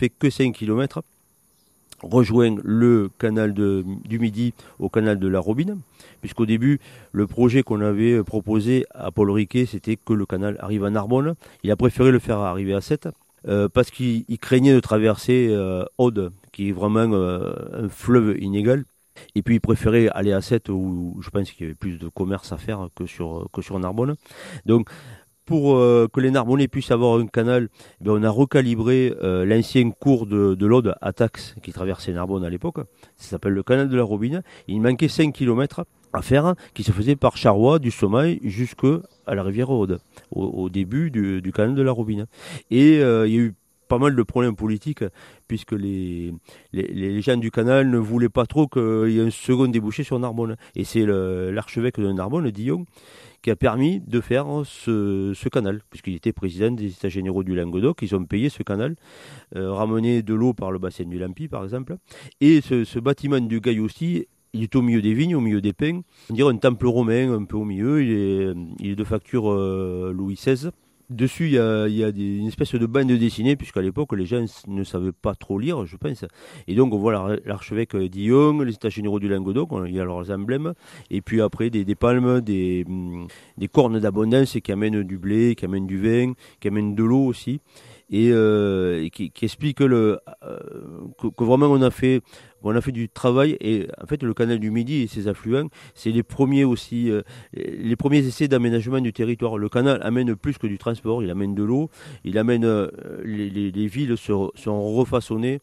fait que 5 km, rejoint le canal du Midi au canal de la Robine, puisqu'au début, le projet qu'on avait proposé à Paul Riquet, c'était que le canal arrive à Narbonne. Il a préféré le faire arriver à Sète, parce qu'il craignait de traverser Aude, qui est vraiment un fleuve inégal. Et puis il préférait aller à Sète, où je pense qu'il y avait plus de commerce à faire que sur Narbonne. Donc pour que les Narbonnais puissent avoir un canal, eh bien, on a recalibré l'ancien cours de l'Aude à Tax qui traversait Narbonne à l'époque. Ça s'appelle le canal de la Robine. Il manquait 5 km à faire, qui se faisait par Charrois, du Sommeil, jusqu'à la rivière Aude, au début du canal de la Robine. Et il y a eu pas mal de problèmes politiques, puisque les gens du canal ne voulaient pas trop qu'il y ait un second débouché sur Narbonne. Et c'est l'archevêque de Narbonne, Dillon, qui a permis de faire ce canal, puisqu'il était président des États généraux du Languedoc. Ils ont payé ce canal, ramené de l'eau par le bassin du Lampi, par exemple. Et ce bâtiment du Gail aussi, il est au milieu des vignes, au milieu des pins. On dirait un temple romain, un peu au milieu. Il est de facture Louis XVI. Dessus, il y a une espèce de bande dessinée, puisqu'à l'époque, les gens ne savaient pas trop lire, je pense. Et donc, on voit l'archevêque Dillon, les États généraux du Languedoc, il y a leurs emblèmes, et puis après, des palmes, des cornes d'abondance qui amènent du blé, qui amènent du vin, qui amènent de l'eau aussi, et qui explique que vraiment on a fait du travail. Et en fait, le canal du Midi et ses affluents, c'est les premiers aussi, les premiers essais d'aménagement du territoire. Le canal amène plus que du transport, il amène de l'eau, il amène les villes sont refaçonnées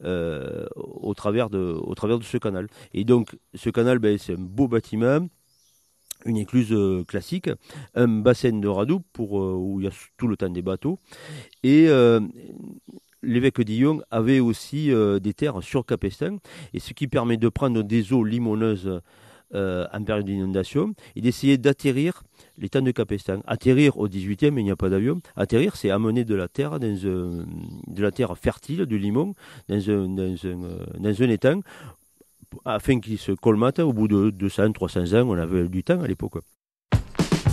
au travers de ce canal. Et donc, ce canal, ben, c'est un beau bâtiment, une écluse classique, un bassin de radoub où il y a tout le temps des bateaux. Et l'évêque Dillon avait aussi des terres sur Capestin, et ce qui permet de prendre des eaux limoneuses en période d'inondation et d'essayer d'atterrir les temps de Capestin. Atterrir au 18e, il n'y a pas d'avion. Atterrir, c'est amener de la terre de la terre fertile, du limon, dans un étang, afin qu'il se colmate au bout de 200, 300 ans. On avait du temps à l'époque.